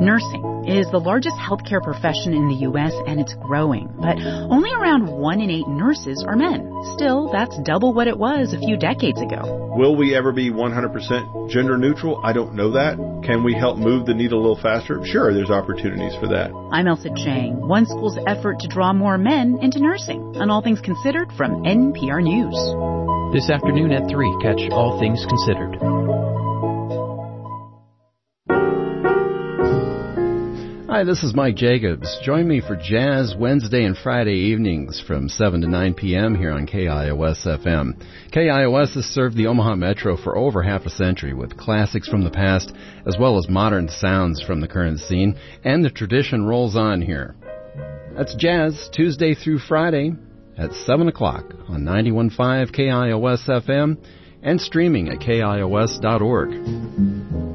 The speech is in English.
Nursing is the largest healthcare profession in the U.S., and it's growing. But only around 1 in 8 nurses are men. Still, that's double what it was a few decades ago. Will we ever be 100% gender neutral? I don't know that. Can we help move the needle a little faster? Sure, there's opportunities for that. I'm Elsa Chang. One school's effort to draw more men into nursing. On All Things Considered from NPR News. This afternoon at 3, catch All Things Considered. Hi, this is Mike Jacobs. Join me for Jazz Wednesday and Friday evenings from 7 to 9 p.m. here on KIOS-FM. KIOS has served the Omaha Metro for over half a century with classics from the past as well as modern sounds from the current scene, and the tradition rolls on here. That's Jazz, Tuesday through Friday at 7 o'clock on 91.5 KIOS-FM and streaming at KIOS.org.